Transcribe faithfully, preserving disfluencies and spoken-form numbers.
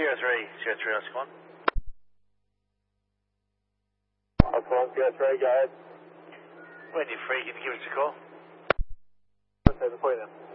Sierra three, Sierra three, Oscar one. Oscar one, Sierra three, go ahead. When you're free, can you give us a call? seven for you now.